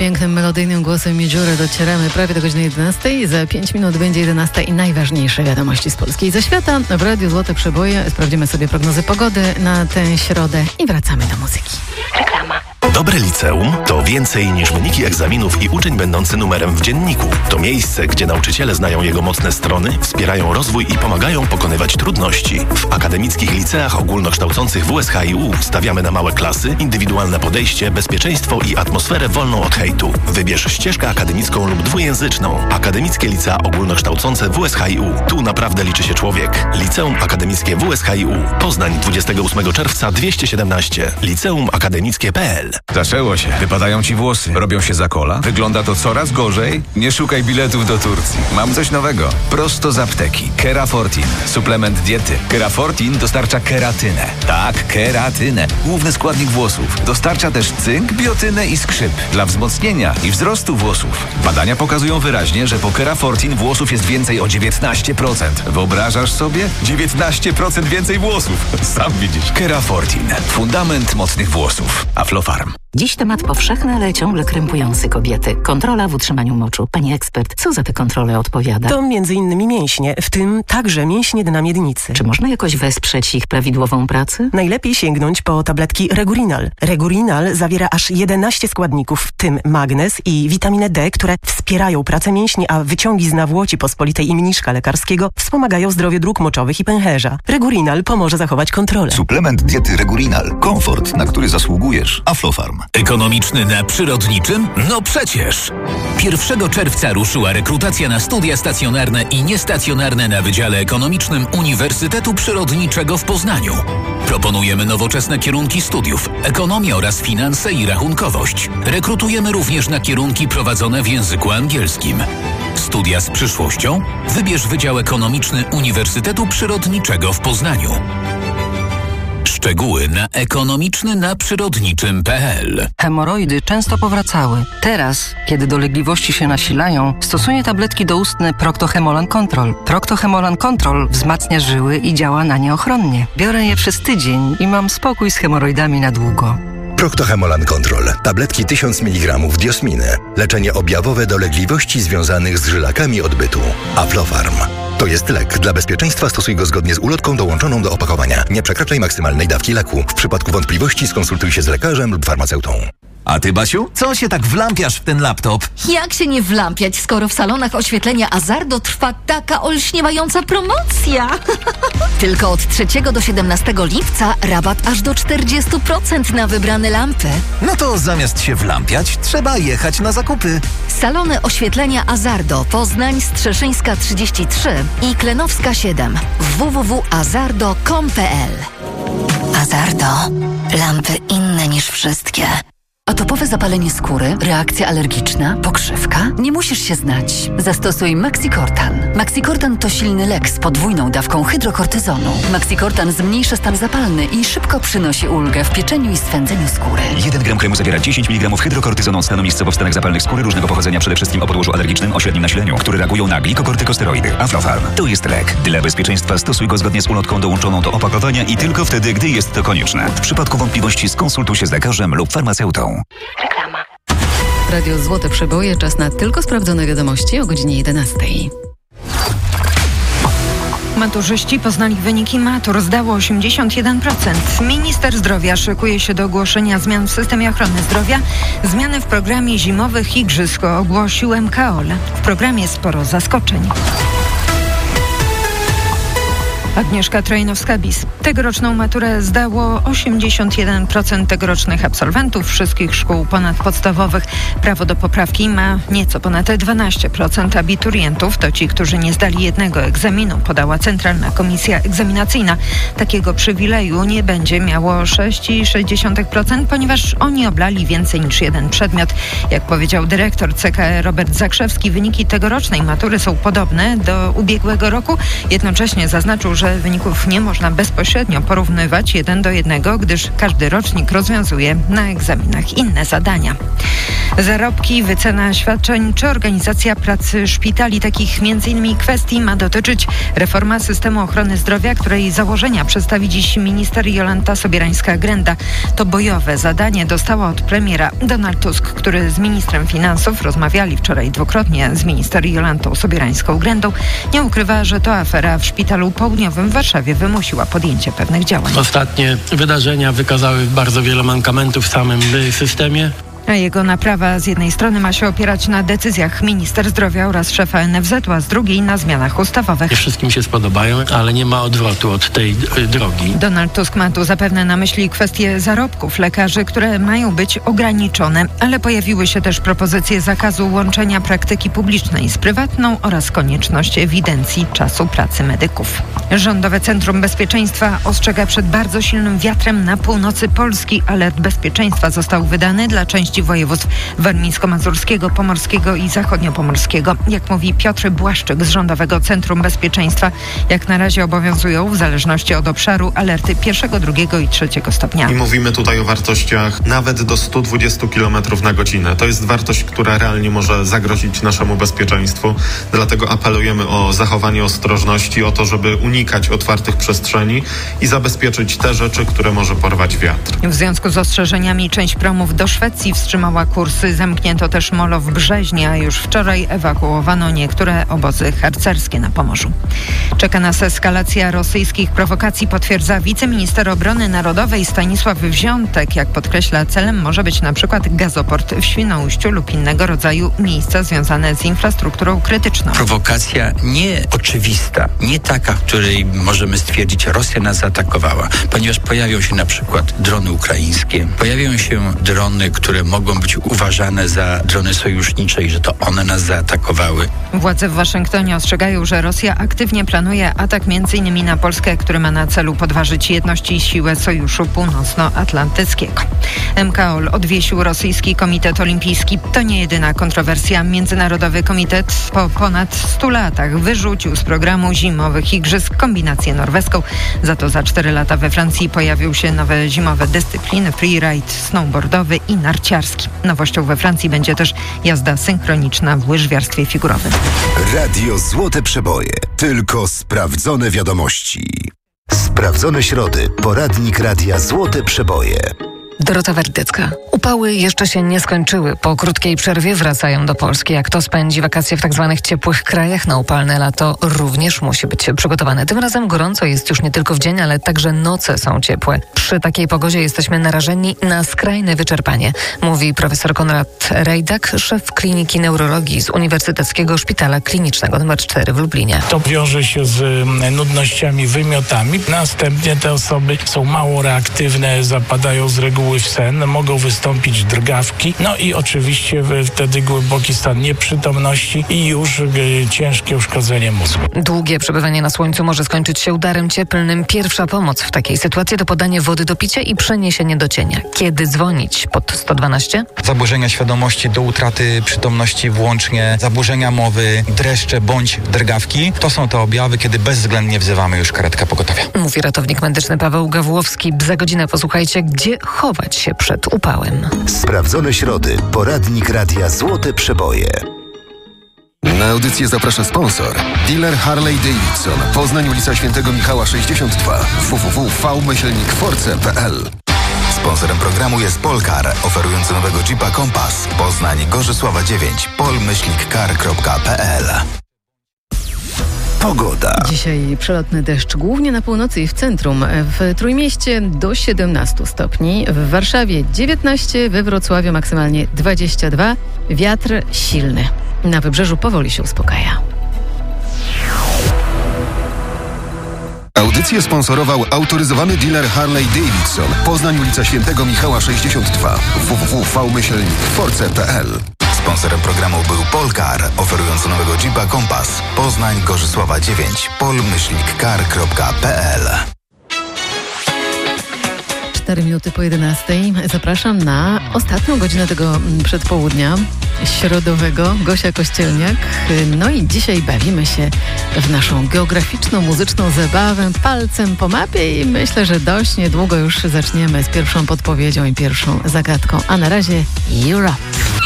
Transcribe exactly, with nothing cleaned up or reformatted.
pięknym, melodyjnym głosem Miedziury docieramy prawie do godziny jedenastej. Za pięć minut będzie jedenasta i najważniejsze wiadomości z Polski i ze świata. W Radiu Złote Przeboje sprawdzimy sobie prognozy pogody na tę środę i wracamy do muzyki. Reklama. Dobre liceum to więcej niż wyniki egzaminów i uczeń będący numerem w dzienniku. To miejsce, gdzie nauczyciele znają jego mocne strony, wspierają rozwój i pomagają pokonywać trudności. W akademickich liceach ogólnokształcących W S H I U stawiamy na małe klasy, indywidualne podejście, bezpieczeństwo i atmosferę wolną od hejtu. Wybierz ścieżkę akademicką lub dwujęzyczną. Akademickie licea ogólnokształcące W S H I U. Tu naprawdę liczy się człowiek. Liceum Akademickie W S H I U. Poznań dwudziestego ósmego czerwca dwieście siedemnaście. liceum akademickie kropka p l. Zaczęło się. Wypadają ci włosy. Robią się za kola. Wygląda to coraz gorzej. Nie szukaj biletów do Turcji. Mam coś nowego. Prosto z apteki. Kerafortin. Suplement diety. Kerafortin dostarcza keratynę. Tak, keratynę. Główny składnik włosów. Dostarcza też cynk, biotynę i skrzyp. Dla wzmocnienia i wzrostu włosów. Badania pokazują wyraźnie, że po Kerafortin włosów jest więcej o dziewiętnaście procent. Wyobrażasz sobie? dziewiętnaście procent więcej włosów. Sam widzisz. Kerafortin. Fundament mocnych włosów. Aflofarm. Dziś temat powszechny, ale ciągle krępujący kobiety. Kontrola w utrzymaniu moczu. Pani ekspert, co za tę kontrolę odpowiada? To między innymi mięśnie, w tym także mięśnie dna miednicy. Czy można jakoś wesprzeć ich prawidłową pracę? Najlepiej sięgnąć po tabletki Regurinal. Regurinal zawiera aż jedenaście składników, w tym magnez i witaminę D, które wspierają pracę mięśni, a wyciągi z nawłoci pospolitej i mniszka lekarskiego wspomagają zdrowie dróg moczowych i pęcherza. Regurinal pomoże zachować kontrolę. Suplement diety Regurinal. Komfort, na który zasługujesz. Aflofarm. Ekonomiczny na przyrodniczym? No przecież! pierwszego czerwca ruszyła rekrutacja na studia stacjonarne i niestacjonarne na Wydziale Ekonomicznym Uniwersytetu Przyrodniczego w Poznaniu. Proponujemy nowoczesne kierunki studiów, ekonomia oraz finanse i rachunkowość. Rekrutujemy również na kierunki prowadzone w języku angielskim. Studia z przyszłością? Wybierz Wydział Ekonomiczny Uniwersytetu Przyrodniczego w Poznaniu. Szczegóły na ekonomiczny na przyrodniczym kropka p l. Hemoroidy często powracały. Teraz, kiedy dolegliwości się nasilają, stosuję tabletki doustne Procto-Hemolan Control. Procto-Hemolan Control wzmacnia żyły i działa na nie ochronnie. Biorę je przez tydzień i mam spokój z hemoroidami na długo. Procto-Hemolan Control. Tabletki tysiąc miligramów diosminy. Leczenie objawowe dolegliwości związanych z żylakami odbytu. Aflofarm. To jest lek. Dla bezpieczeństwa stosuj go zgodnie z ulotką dołączoną do opakowania. Nie przekraczaj maksymalnej dawki leku. W przypadku wątpliwości skonsultuj się z lekarzem lub farmaceutą. A ty, Basiu, co się tak wlampiasz w ten laptop? Jak się nie wlampiać, skoro w salonach oświetlenia Azardo trwa taka olśniewająca promocja? Tylko od trzeciego do siedemnastego lipca rabat aż do czterdzieści procent na wybrane lampy. No to zamiast się wlampiać, trzeba jechać na zakupy. Salony oświetlenia Azardo, Poznań, Strzeszyńska trzydzieści trzy i Klenowska siedem. w w w kropka azardo kropka com kropka p l. Azardo. Lampy inne niż wszystkie. Atopowe zapalenie skóry, reakcja alergiczna, pokrzywka? Nie musisz się znać. Zastosuj Maxicortan. Maxicortan to silny lek z podwójną dawką hydrokortyzonu. Maxicortan zmniejsza stan zapalny i szybko przynosi ulgę w pieczeniu i swędzeniu skóry. jeden gram kremu zawiera dziesięć miligramów hydrokortyzonu stanu miejscowo w stanach zapalnych skóry różnego pochodzenia, przede wszystkim o podłożu alergicznym o średnim nasileniu, które reagują na glikokortykosteroidy. Aflofarm. To jest lek. Dla bezpieczeństwa stosuj go zgodnie z ulotką dołączoną do opakowania i tylko wtedy, gdy jest to konieczne. W przypadku wątpliwości skonsultuj się z lekarzem lub farmaceutą. Reklama. Radio Złote Przeboje, czas na tylko sprawdzone wiadomości o godzinie jedenastej. Maturzyści poznali wyniki matur, zdało osiemdziesiąt jeden procent. Minister zdrowia szykuje się do ogłoszenia zmian w systemie ochrony zdrowia. Zmiany w programie zimowych igrzysk ogłosił M K O L. W programie sporo zaskoczeń. Agnieszka Trojnowska-Bis. Tegoroczną maturę zdało osiemdziesiąt jeden procent tegorocznych absolwentów wszystkich szkół ponadpodstawowych. Prawo do poprawki ma nieco ponad dwanaście procent abiturientów. To ci, którzy nie zdali jednego egzaminu, podała Centralna Komisja Egzaminacyjna. Takiego przywileju nie będzie miało sześć przecinek sześć procent, ponieważ oni oblali więcej niż jeden przedmiot. Jak powiedział dyrektor C K E Robert Zakrzewski, wyniki tegorocznej matury są podobne do ubiegłego roku. Jednocześnie zaznaczył, że że wyników nie można bezpośrednio porównywać jeden do jednego, gdyż każdy rocznik rozwiązuje na egzaminach inne zadania. Zarobki, wycena świadczeń czy organizacja pracy szpitali. Takich między innymi kwestii ma dotyczyć reforma systemu ochrony zdrowia, której założenia przedstawi dziś minister Jolanta Sobierańska-Grenda. To bojowe zadanie dostała od premiera Donald Tusk, który z ministrem finansów rozmawiali wczoraj dwukrotnie z minister Jolantą Sobierańską-Grendą. Nie ukrywa, że to afera w Szpitalu Południowym w Warszawie wymusiła podjęcie pewnych działań. Ostatnie wydarzenia wykazały bardzo wiele mankamentów w samym systemie. A jego naprawa z jednej strony ma się opierać na decyzjach minister zdrowia oraz szefa N F Z u, a z drugiej na zmianach ustawowych. Nie wszystkim się spodobają, ale nie ma odwrotu od tej y, drogi. Donald Tusk ma tu zapewne na myśli kwestie zarobków lekarzy, które mają być ograniczone, ale pojawiły się też propozycje zakazu łączenia praktyki publicznej z prywatną oraz konieczność ewidencji czasu pracy medyków. Rządowe Centrum Bezpieczeństwa ostrzega przed bardzo silnym wiatrem na północy Polski. Alert bezpieczeństwa został wydany dla części województw warmińsko-mazurskiego, pomorskiego i zachodniopomorskiego. Jak mówi Piotr Błaszczyk z Rządowego Centrum Bezpieczeństwa, jak na razie obowiązują w zależności od obszaru alerty pierwszego, drugiego i trzeciego stopnia. I mówimy tutaj o wartościach nawet do stu dwudziestu kilometrów na godzinę. To jest wartość, która realnie może zagrozić naszemu bezpieczeństwu. Dlatego apelujemy o zachowanie ostrożności, o to, żeby unikać otwartych przestrzeni i zabezpieczyć te rzeczy, które może porwać wiatr. W związku z ostrzeżeniami część promów do Szwecji wstrzymała kursy. Zamknięto też molo w Brzeźnie, a już wczoraj ewakuowano niektóre obozy harcerskie na Pomorzu. Czeka nas eskalacja rosyjskich prowokacji, potwierdza wiceminister obrony narodowej Stanisław Wziątek. Jak podkreśla, celem może być na przykład gazoport w Świnoujściu lub innego rodzaju miejsca związane z infrastrukturą krytyczną. Prowokacja nieoczywista, nie taka, w której możemy stwierdzić, Rosja nas zaatakowała, ponieważ pojawią się na przykład drony ukraińskie, pojawią się drony, które mogą być uważane za drony sojusznicze i że to one nas zaatakowały. Władze w Waszyngtonie ostrzegają, że Rosja aktywnie planuje atak między innymi na Polskę, który ma na celu podważyć jedność i siłę Sojuszu Północnoatlantyckiego. M K O L odwiesił rosyjski Komitet Olimpijski. To nie jedyna kontrowersja. Międzynarodowy Komitet po ponad stu latach wyrzucił z programu zimowych igrzysk kombinację norweską. Za to za cztery lata we Francji pojawiły się nowe zimowe dyscypliny freeride, snowboardowy i narciarski. Nowością we Francji będzie też jazda synchroniczna w łyżwiarstwie figurowym. Radio Złote Przeboje. Tylko sprawdzone wiadomości. Sprawdzone środy. Poradnik Radia Złote Przeboje. Dorota Werdecka. Upały jeszcze się nie skończyły. Po krótkiej przerwie wracają do Polski. Jak kto spędzi wakacje w tak zwanych ciepłych krajach, na upalne lato również musi być przygotowane. Tym razem gorąco jest już nie tylko w dzień, ale także noce są ciepłe. Przy takiej pogodzie jesteśmy narażeni na skrajne wyczerpanie, mówi profesor Konrad Rejdak, szef Kliniki Neurologii z Uniwersyteckiego Szpitala Klinicznego nr cztery w Lublinie. To wiąże się z nudnościami, wymiotami. Następnie te osoby są mało reaktywne, zapadają z reguły w sen, mogą wystąpić drgawki, no i oczywiście wtedy głęboki stan nieprzytomności i już y, ciężkie uszkodzenie mózgu. Długie przebywanie na słońcu może skończyć się udarem cieplnym. Pierwsza pomoc w takiej sytuacji to podanie wody do picia i przeniesienie do cienia. Kiedy dzwonić pod sto dwanaście? Zaburzenia świadomości do utraty przytomności włącznie, zaburzenia mowy, dreszcze bądź drgawki. To są te objawy, kiedy bezwzględnie wzywamy już karetkę pogotowia. Mówi ratownik medyczny Paweł Gawłowski. Za godzinę posłuchajcie, gdzie chować się przed upałem. Sprawdzone środy. Poradnik Radia Złote Przeboje. Na audycję zaprasza sponsor. Dealer Harley Davidson. Poznań, ulica Świętego Michała sześćdziesiąt dwa. w w w kropka v myślnik force kropka p l. Sponsorem programu jest Polkar, oferujący nowego Jeepa Compass. Poznań, Gorzysława dziewięć. pol myślnik kar kropka p l. Pogoda. Dzisiaj przelotny deszcz, głównie na północy i w centrum. W Trójmieście do siedemnastu stopni, w Warszawie dziewiętnaście, we Wrocławiu maksymalnie dwadzieścia dwa. Wiatr silny. Na wybrzeżu powoli się uspokaja. Audycję sponsorował autoryzowany dealer Harley Davidson. Poznań, ulica Świętego Michała sześćdziesiąt dwa. w w w kropka v myślnik force kropka p l. Sponsorem programu był Polkar, oferujący nowego Jeepa Compass. Poznań, Gorzysława dziewięć. pol myślnik kar kropka p l. cztery minuty po jedenastej. Zapraszam na ostatnią godzinę tego przedpołudnia środowego. Gosia Kościelniak. No i dzisiaj bawimy się w naszą geograficzną, muzyczną zabawę palcem po mapie i myślę, że dość niedługo już zaczniemy z pierwszą podpowiedzią i pierwszą zagadką. A na razie Europe.